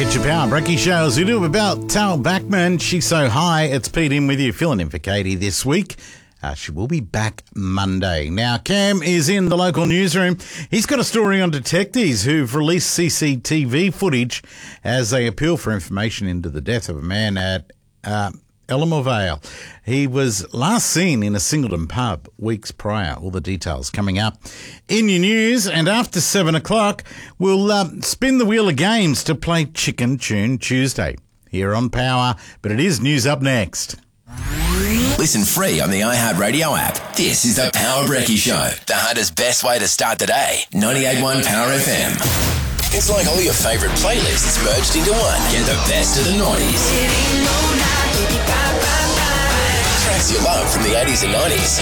It's your Power Breaky Show as we do about Tal Bachman. She's so high. It's Pete in with you, filling in for Katie this week. She will be back Monday. Now, Cam is in the local newsroom. He's got a story on detectives who've released CCTV footage as they appeal for information into the death of a man at Elermore Vale. He was last seen in a Singleton pub weeks prior. All the details coming up in your news. And after 7 o'clock, we'll spin the wheel of games to play Chicken Tune Tuesday here on Power. But it is news up next. Listen free on the iHeartRadio app. This is the Power Breaky Show, the hardest best way to start the day. 98.1 Power FM. It's like all your favourite playlists merged into one. Get the best of the 90s. Tracks you love from the 80s and 90s.